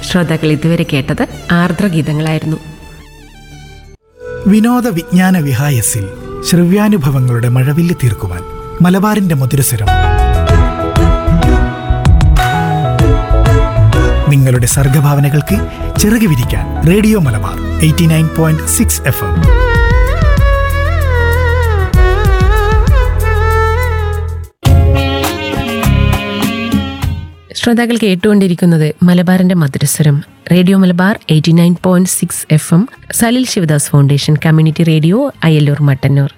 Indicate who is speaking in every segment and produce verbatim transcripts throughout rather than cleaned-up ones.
Speaker 1: ശ്രോതാക്കൾ ഇതുവരെ കേട്ടത് ആർദ്രഗീതങ്ങളായിരുന്നു.
Speaker 2: വിനോദ വിജ്ഞാന വിഹായസിൽ ശ്രവ്യാനുഭവങ്ങളുടെ മഴവില്ല് തീർക്കുവാൻ മലബാറിന്റെ മധുരസ്വരം. നിങ്ങളുടെ സർഗഭാവനകൾക്ക് ചിറക് വിരിക്കാൻ radio Malabar eighty nine point six F M.
Speaker 1: ശ്രോതാക്കൾ കേട്ടുകൊണ്ടിരിക്കുന്നത് മലബാറിന്റെ മധുരസ്വരം, radio Malabar eighty nine point six F M, Salil Sivadas foundation community radio, Ayyallur, Mattannur.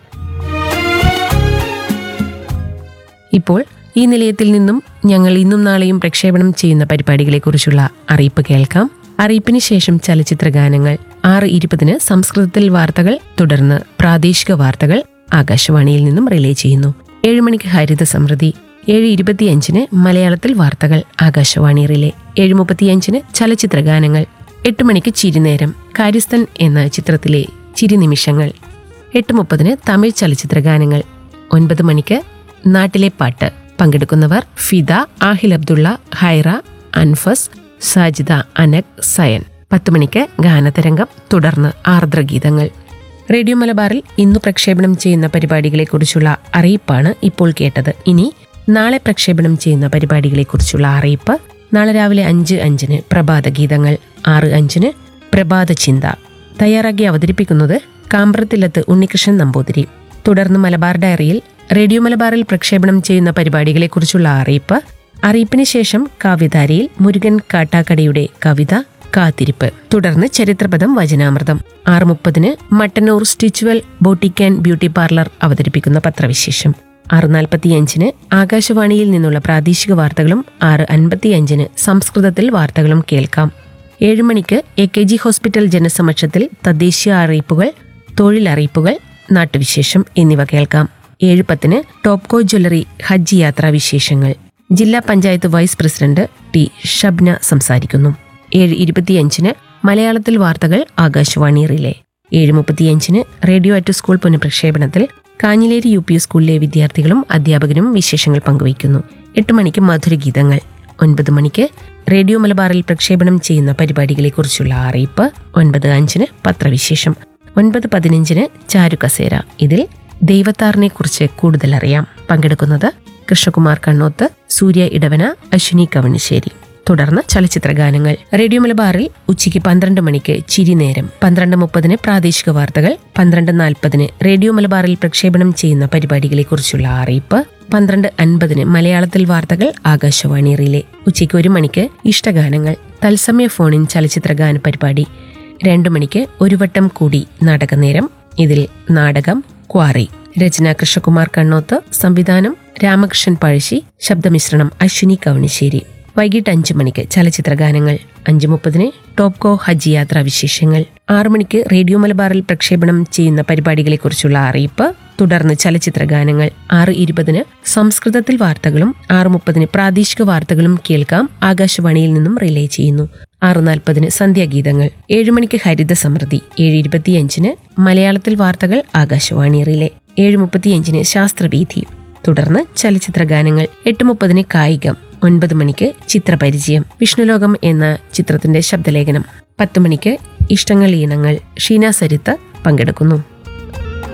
Speaker 1: ഇപ്പോൾ ഈ നിലയത്തിൽ നിന്നും ഞങ്ങൾ ഇന്നും നാളെയും പ്രക്ഷേപണം ചെയ്യുന്ന പരിപാടികളെക്കുറിച്ചുള്ള അറിയിപ്പ് കേൾക്കാം. അറിയിപ്പിന് ശേഷം ചലച്ചിത്ര ഗാനങ്ങൾ. ആറ് ഇരുപതിന് സംസ്കൃതത്തിൽ വാർത്തകൾ, തുടർന്ന് പ്രാദേശിക വാർത്തകൾ ആകാശവാണിയിൽ നിന്നും റിലേ ചെയ്യുന്നു. ഏഴ് മണിക്ക് ഹരിത സമൃദ്ധി. ഏഴ് ഇരുപത്തിയഞ്ചിന് മലയാളത്തിൽ വാർത്തകൾ ആകാശവാണി റിലേ. ഏഴ് മുപ്പത്തിയഞ്ചിന് ചലച്ചിത്ര ഗാനങ്ങൾ. എട്ട് മണിക്ക് ചിരിനേരം, കാര്യസ്ഥൻ എന്ന ചിത്രത്തിലെ ചിരി നിമിഷങ്ങൾ. എട്ട് മുപ്പതിന് തമിഴ് ചലച്ചിത്ര ഗാനങ്ങൾ. ഒൻപത് മണിക്ക് നാട്ടിലെ പാട്ട്. പങ്കെടുക്കുന്നവർ ഫിദ, ആഹിൽ അബ്ദുള്ള, ഹൈറ, അൻഫസ്, സാജിദ, അനക്, സയൻ. പത്ത് മണിക്ക് ഗാനതരംഗം, തുടർന്ന് ആർദ്രഗീതങ്ങൾ. റേഡിയോ മലബാറിൽ ഇന്ന് പ്രക്ഷേപണം ചെയ്യുന്ന പരിപാടികളെക്കുറിച്ചുള്ള അറിയിപ്പാണ് ഇപ്പോൾ കേട്ടത്. ഇനി നാളെ പ്രക്ഷേപണം ചെയ്യുന്ന പരിപാടികളെക്കുറിച്ചുള്ള അറിയിപ്പ്. നാളെ രാവിലെ അഞ്ച് അഞ്ചിന് പ്രഭാത ഗീതങ്ങൾ. ആറ് അഞ്ചിന് പ്രഭാത ചിന്ത. തയ്യാറാക്കി അവതരിപ്പിക്കുന്നത് കാമ്പ്രത്തിലത്ത് ഉണ്ണികൃഷ്ണൻ നമ്പൂതിരി. തുടർന്ന് മലബാർ ഡയറിയിൽ റേഡിയോ മലബാറിൽ പ്രക്ഷേപണം ചെയ്യുന്ന പരിപാടികളെക്കുറിച്ചുള്ള അറിയിപ്പ്. അറിയിപ്പിന് ശേഷം കാവ്യധാരയിൽ മുരുകൻ കാട്ടാക്കടയുടെ കവിത കാത്തിരിപ്പ്. തുടർന്ന് ചരിത്രപദം, വചനാമൃതം. ആറ് മുപ്പതിന് Mattannur Stitchwell boutique and beauty parlour അവതരിപ്പിക്കുന്ന പത്രവിശേഷം. ആറ് നാൽപ്പത്തിയഞ്ചിന് ആകാശവാണിയിൽ നിന്നുള്ള പ്രാദേശിക വാർത്തകളും ആറ് അൻപത്തിയഞ്ചിന് സംസ്കൃതത്തിൽ വാർത്തകളും കേൾക്കാം. ഏഴ് മണിക്ക് എ കെ ജി ഹോസ്പിറ്റൽ ജനസമക്ഷത്തിൽ തദ്ദേശീയ അറിയിപ്പുകൾ, തൊഴിലറിയിപ്പുകൾ, നാട്ടുവിശേഷം എന്നിവ കേൾക്കാം. ഏഴ് പത്തിന് ടോപ്കോ ജ്വല്ലറി ഹജ്ജ് യാത്രാ വിശേഷങ്ങൾ. ജില്ലാ panchayat vice president T Shabna സംസാരിക്കുന്നു. ഏഴ് ഇരുപത്തിയഞ്ചിന് മലയാളത്തിൽ വാർത്തകൾ ആകാശവാണി റിലേ. ഏഴ് മുപ്പത്തിയഞ്ചിന് radio at school പുനഃപ്രക്ഷേപണത്തിൽ Kanhileri U P സ്കൂളിലെ വിദ്യാർത്ഥികളും അധ്യാപകരും വിശേഷങ്ങൾ പങ്കുവയ്ക്കുന്നു. എട്ട് മണിക്ക് മധുരഗീതങ്ങൾ. ഒൻപത് മണിക്ക് റേഡിയോ മലബാറിൽ പ്രക്ഷേപണം ചെയ്യുന്ന പരിപാടികളെക്കുറിച്ചുള്ള അറിയിപ്പ്. ഒൻപത് അഞ്ചിന് പത്രവിശേഷം. ഒൻപത് പതിനഞ്ചിന് ചാരുകസേര. ഇതിൽ ദൈവത്താറിനെ കുറിച്ച് കൂടുതൽ അറിയാം. പങ്കെടുക്കുന്നത് കൃഷ്ണകുമാർ കണ്ണോത്ത്, സൂര്യ ഇടവന, അശ്വിനി കവണിശ്ശേരി. തുടർന്ന് ചലച്ചിത്ര ഗാനങ്ങൾ. റേഡിയോ മലബാറിൽ ഉച്ചയ്ക്ക് പന്ത്രണ്ട് മണിക്ക് ചിരിനേരം. പന്ത്രണ്ട് മുപ്പതിന് പ്രാദേശിക വാർത്തകൾ. പന്ത്രണ്ട് നാൽപ്പതിന് റേഡിയോ മലബാറിൽ പ്രക്ഷേപണം ചെയ്യുന്ന പരിപാടികളെക്കുറിച്ചുള്ള അറിയിപ്പ്. പന്ത്രണ്ട് അൻപതിന് മലയാളത്തിൽ വാർത്തകൾ ആകാശവാണി റിലേ. ഉച്ചയ്ക്ക് ഒരു മണിക്ക് ഇഷ്ടഗാനങ്ങൾ, തത്സമയ ഫോണിൻ ചലച്ചിത്ര ഗാന പരിപാടി. രണ്ടു മണിക്ക് ഒരു വട്ടം കൂടി നാടകനേരം. ഇതിൽ നാടകം ക്വാറി. രചന കൃഷ്ണകുമാർ കണ്ണോത്ത്, സംവിധാനം രാമകൃഷ്ണൻ പഴശ്ശി, ശബ്ദമിശ്രണം അശ്വിനി കവണിശ്ശേരി. വൈകിട്ട് അഞ്ചു മണിക്ക് ചലച്ചിത്ര ഗാനങ്ങൾ. അഞ്ചു മുപ്പതിന് ടോപ്കോ ഹജ്ജ് യാത്രാ വിശേഷങ്ങൾ. ആറു മണിക്ക് റേഡിയോ മലബാറിൽ പ്രക്ഷേപണം ചെയ്യുന്ന പരിപാടികളെക്കുറിച്ചുള്ള അറിയിപ്പ്. തുടർന്ന് ചലച്ചിത്ര ഗാനങ്ങൾ. ആറ് ഇരുപതിന് സംസ്കൃതത്തിൽ വാർത്തകളും ആറ് മുപ്പതിന് പ്രാദേശിക വാർത്തകളും കേൾക്കാം. ആകാശവാണിയിൽ നിന്നും റിലേ ചെയ്യുന്നു. ആറ് നാൽപ്പതിന് സന്ധ്യാഗീതങ്ങൾ. ഏഴു മണിക്ക് ഹരിത സമൃദ്ധി. ഏഴ് ഇരുപത്തിയഞ്ചിന് മലയാളത്തിൽ വാർത്തകൾ ആകാശവാണി റിലേ. ഏഴ് മുപ്പത്തിയഞ്ചിന് ശാസ്ത്രവീഥി. തുടർന്ന് ചലച്ചിത്ര ഗാനങ്ങൾ. എട്ട് മുപ്പതിന് കായികം. ഒൻപത് മണിക്ക് ചിത്രപരിചയം, വിഷ്ണുലോകം എന്ന ചിത്രത്തിന്റെ ശബ്ദലേഖനം. പത്ത് മണിക്ക് ഇഷ്ടങ്ങൾ ഈണങ്ങൾ, ഷീന സരിത്ത് പങ്കെടുക്കുന്നു.